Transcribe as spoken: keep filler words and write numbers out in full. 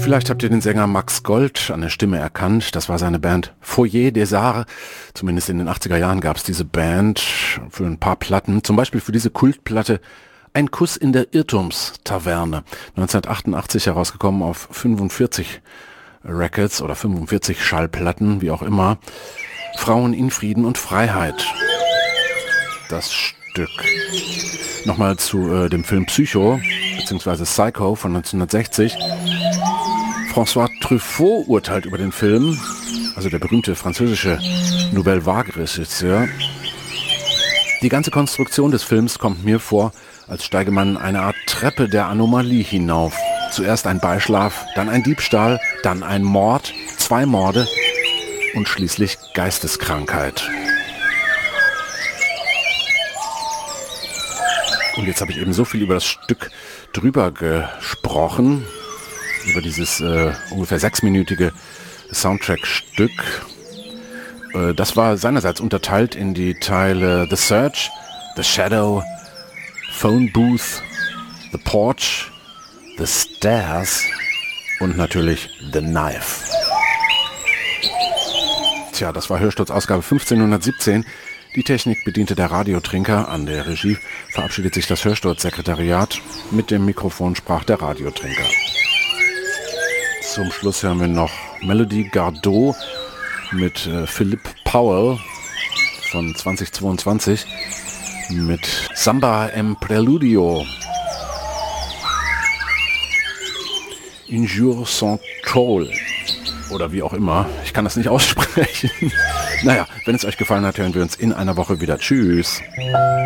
Vielleicht habt ihr den Sänger Max Gold an der Stimme erkannt. Das war seine Band Foyer des Arts. Zumindest in den achtziger Jahren gab es diese Band für ein paar Platten. Zum Beispiel für diese Kultplatte Ein Kuss in der Irrtumstaverne. neunzehnhundertachtundachtzig herausgekommen auf fünfundvierzig Records oder fünfundvierzig Schallplatten, wie auch immer. Frauen in Frieden und Freiheit. Das Stück. Nochmal zu äh, dem Film Psycho, beziehungsweise Psycho von neunzehnhundertsechzig. François Truffaut urteilt über den Film, also der berühmte französische Nouvelle Vague-Regisseur. Die ganze Konstruktion des Films kommt mir vor, als steige man eine Art Treppe der Anomalie hinauf. Zuerst ein Beischlaf, dann ein Diebstahl, dann ein Mord, zwei Morde und schließlich Geisteskrankheit. Und jetzt habe ich eben so viel über das Stück drüber gesprochen, über dieses äh, ungefähr sechsminütige Soundtrack-Stück. Äh, das war seinerseits unterteilt in die Teile The Search, The Shadow, Phone Booth, The Porch, The Stairs und natürlich The Knife. Tja, das war Hörsturz-Ausgabe fünfzehnhundertsiebzehn. Die Technik bediente der Radiotrinker. An der Regie verabschiedet sich das Hörsturz-Sekretariat. Mit dem Mikrofon sprach der Radiotrinker. Zum Schluss hören wir noch Melody Gardot mit äh, Philip Powell von zweitausendzweiundzwanzig mit Samba en Preludio. Un jour sans troll. Oder wie auch immer. Ich kann das nicht aussprechen. Naja, wenn es euch gefallen hat, hören wir uns in einer Woche wieder. Tschüss.